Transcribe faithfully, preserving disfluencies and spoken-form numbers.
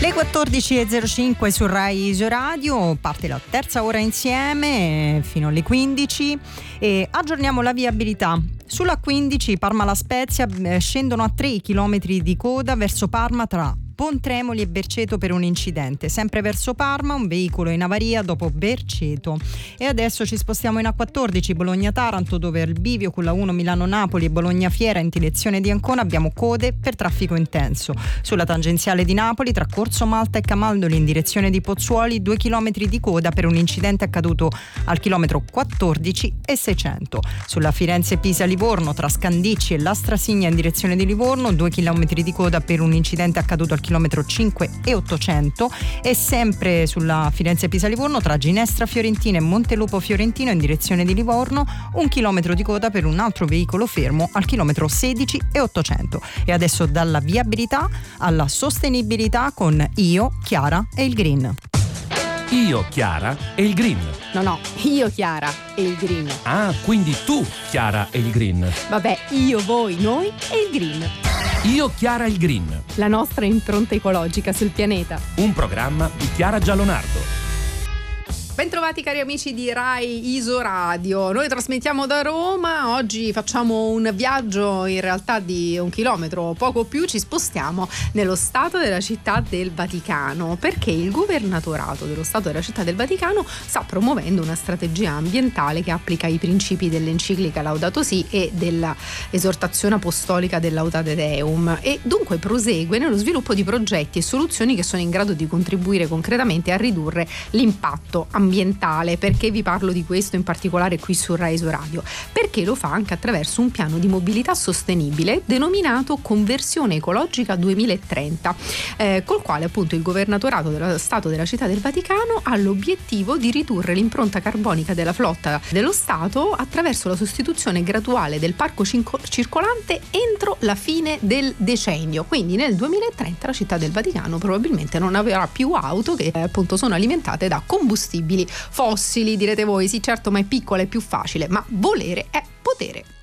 Le quattordici e zero cinque su Rai Isoradio, parte la terza ora insieme fino alle quindici e aggiorniamo la viabilità. Sulla quindici Parma-La Spezia eh, scendono a tre chilometri di coda verso Parma tra Pontremoli e Berceto per un incidente. Sempre verso Parma un veicolo in avaria dopo Berceto. E adesso ci spostiamo in A quattordici Bologna-Taranto, dove al bivio con la uno Milano-Napoli e Bologna-Fiera in direzione di Ancona abbiamo code per traffico intenso. Sulla tangenziale di Napoli tra Corso Malta e Camaldoli in direzione di Pozzuoli due chilometri di coda per un incidente accaduto al chilometro quattordici e seicento. Sulla Firenze-Pisa-Livorno tra Scandicci e Lastrasigna in direzione di Livorno due chilometri di coda per un incidente accaduto al chilometro cinque e ottocento. E sempre sulla Firenze-Pisa-Livorno tra Ginestra Fiorentina e Montelupo Fiorentino in direzione di Livorno un chilometro di coda per un altro veicolo fermo al chilometro sedici e ottocento. E adesso dalla viabilità alla sostenibilità con Io, Chiara e il Green. Io, Chiara e il Green. No, no, io, Chiara e il Green. Ah, quindi tu, Chiara e il Green. Vabbè, io, voi, noi e il Green. Io, Chiara e il Green. La nostra impronta ecologica sul pianeta. Un programma di Chiara Giallonardo. Bentrovati cari amici di Rai Isoradio, noi trasmettiamo da Roma, oggi facciamo un viaggio in realtà di un chilometro, poco più, ci spostiamo nello Stato della Città del Vaticano, perché il governatorato dello Stato della Città del Vaticano sta promuovendo una strategia ambientale che applica i principi dell'enciclica Laudato Si e dell'esortazione apostolica del Laudate Deum e dunque prosegue nello sviluppo di progetti e soluzioni che sono in grado di contribuire concretamente a ridurre l'impatto ambientale. ambientale. Perché vi parlo di questo in particolare qui su Rai Isoradio? Perché lo fa anche attraverso un piano di mobilità sostenibile denominato Conversione Ecologica duemilatrenta, eh, col quale appunto il governatorato dello Stato della Città del Vaticano ha l'obiettivo di ridurre l'impronta carbonica della flotta dello Stato attraverso la sostituzione graduale del parco circolante entro la fine del decennio. Quindi nel duemilatrenta la Città del Vaticano probabilmente non avrà più auto che eh, appunto sono alimentate da combustibili fossili. Direte voi, sì certo, ma è piccola, è più facile, ma volere è potere.